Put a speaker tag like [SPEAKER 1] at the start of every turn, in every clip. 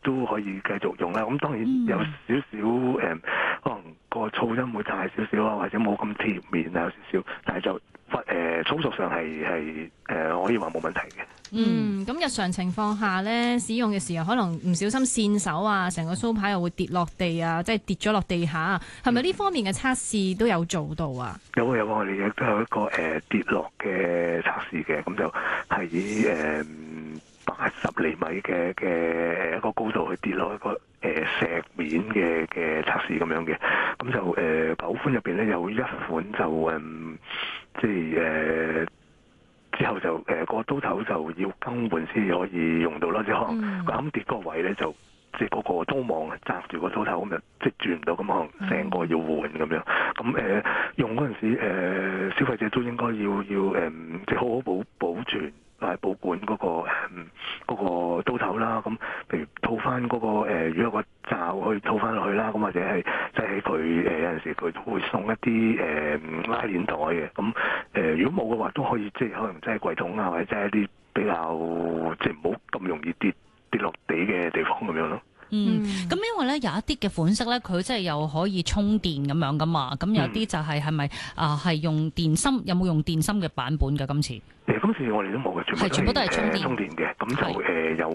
[SPEAKER 1] 都可以繼續用啦。咁當然有少少可能個噪音會大少少啊，或者冇咁貼面啊，有少少，但係就操作上係可以話冇問題嘅。
[SPEAKER 2] 咁日常情況下咧，使用嘅時候可能唔小心跣手啊，成個蘇牌又會跌落地啊，即係跌咗落地下，係咪呢方面嘅測試都有做到啊？
[SPEAKER 1] 有我哋亦都有一個跌落嘅測試嘅，咁就係80厘米嘅一個高度去跌落一個石面嘅測試咁樣嘅，咁就9款入邊咧有1款就即係之後就個刀頭就要更換先可以用到啦，即係可能啱跌嗰個位咧就即係嗰個刀網揸住個刀頭咁就即係轉唔到，咁可能成個要換咁樣。咁用嗰陣時消費者都應該要即係好好保存保管嗰個刀頭啦。咁譬如套翻嗰個如果有個罩去套翻落去啦，咁或者係即係佢有陣時佢會送一啲拉鏈袋嘅。咁如果冇嘅話，都可以即係可能即係櫃桶啊，或者即係一啲比較即係唔好咁容易跌落地嘅地方咁樣咯。
[SPEAKER 3] 咁因為咧有一啲嘅款式咧，佢真係又可以充電咁樣噶嘛，咁有啲就係咪係用電芯？有冇用電芯嘅版本㗎？今次
[SPEAKER 1] 今次我哋都冇嘅，全部都係充電嘅。咁就有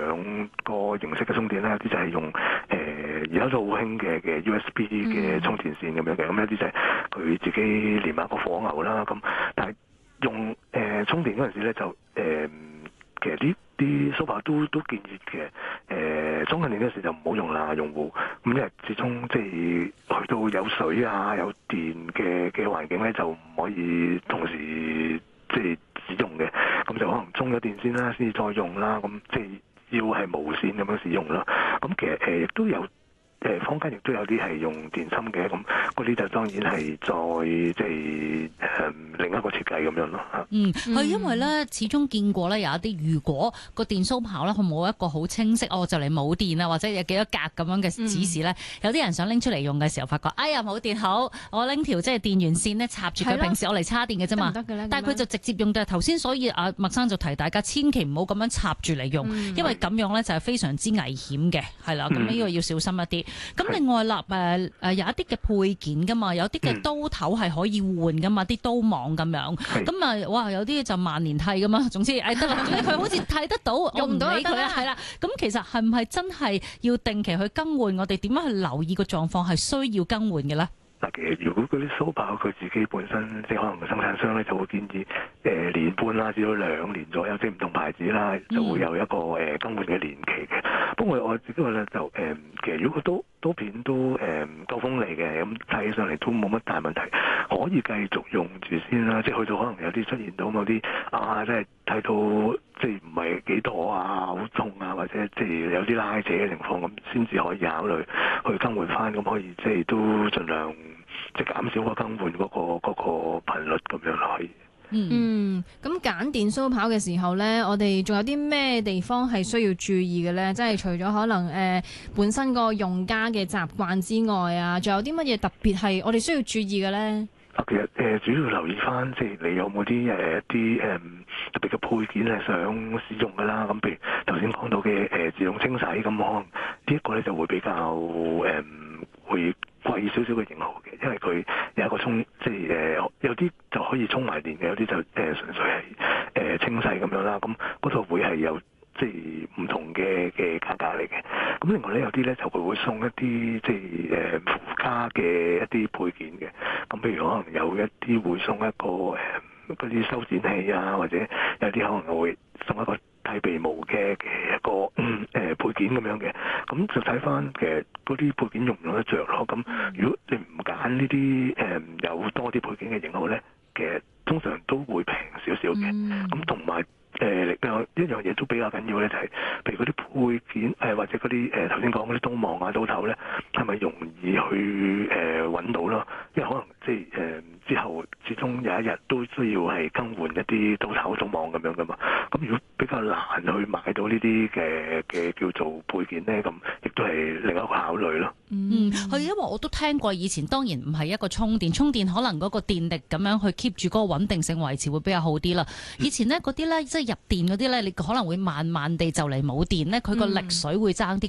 [SPEAKER 1] 2個形式嘅充電啦，有啲就係用而家都好興嘅USB 嘅充電線咁樣嘅，咁有啲就係佢自己連埋個火牛啦。咁但係用充電嗰陣時咧就其實啲蘇牌都建議嘅，充緊電嗰時就唔好用啦，用戶咁因為始終即係去到有水啊有電嘅環境咧，就唔可以同時即係使用嘅，咁就可能充咗電先啦，先至再用啦，咁即係要係無線咁樣使用啦。咁其實亦都有坊間亦都有啲係用電芯嘅，咁嗰啲就當然係再即係另一個設計咁樣咯嚇。
[SPEAKER 3] 係因為咧，始終見過咧有一啲，如果個電蘇跑咧佢冇一個好清晰，就嚟冇電啦，或者有幾多格咁樣嘅指示咧，有啲人想拎出嚟用嘅時候，發覺哎呀冇電，好，我拎條即係電源線咧插住佢，平時我嚟叉電嘅啫嘛，但係佢就直接用。但係頭先所以麥生就提大家千祈唔好咁樣插住嚟用，因為咁樣咧就係非常之危險嘅，係啦，咁呢個要小心一啲。咁另外有一啲嘅配件噶嘛，有啲嘅刀頭係可以換噶嘛，啲刀網咁樣。咁哇，有啲就萬年替噶嘛。總之得啦，佢好似替得到，用唔到你佢啦，係啦。咁其實係唔係真係要定期去更換？我哋點樣去留意個狀況係需要更換嘅咧？
[SPEAKER 1] 嗱，其實如果嗰啲蘇跑佢自己本身即係可能生產商咧就會建議年半啦至到2年左右，即係唔同牌子啦就會有一個更換嘅年期嘅。不過我自己話咧就其實如果刀片都夠鋒利嘅，咁睇起上嚟都冇乜大問題，可以繼續用住先啦。即係去到可能有啲出現到某啲即係睇到即係唔係幾妥啊，好重啊，或者即係有啲拉扯嘅情況，咁先至可以考慮去更換翻，咁可以即係都盡量即係減少個更換嗰個頻率咁樣咯，可以。
[SPEAKER 2] 咁揀電蘇跑嘅時候呢，我哋仲有啲咩地方係需要注意嘅呢？即係除咗可能本身個用家嘅習慣之外啊，仲有啲乜嘢特別係我哋需要注意嘅呢？
[SPEAKER 1] 其實主要留意翻，即係你有冇啲一啲特別嘅配件係想使用㗎啦。咁譬如頭先講到嘅自動清洗，咁可能呢一個咧就會比較會貴少少嘅型號嘅，因為佢有一個即係有啲就可以充埋電嘅，有啲就純粹係清洗咁樣啦。咁嗰度會係有即係唔同嘅價格嚟嘅。咁另外咧有啲咧就佢會送一啲即係附加嘅一啲配件嘅。咁譬如可能有一啲會送一個嗰啲修剪器啊，或者有啲可能會送一個剃鼻毛嘅一個配件咁樣嘅。咁就睇翻嘅嗰啲配件用唔用得着咯。咁如果你唔揀呢啲有多啲配件嘅型號咧，其實通常都會平少少嘅。咁同埋一樣嘢都比較緊要咧，就係譬如嗰啲配件或者嗰啲頭先講嗰啲刀網啊刀頭咧，係咪容易去揾到咯？因為可能即係之後始終有一日都需要係更換一啲刀頭刀網咁樣噶嘛。咁如果比較難去買到呢啲嘅叫做配件咧，咁亦都係另一個考慮咯。
[SPEAKER 3] 係因為我都聽過以前，當然唔係一個充電可能嗰個電力咁樣去 keep 住嗰個穩定性維持會比較好啲啦。以前呢嗰啲咧即係入電嗰啲咧，你可能會慢慢地就嚟冇電咧，佢個力水會爭啲。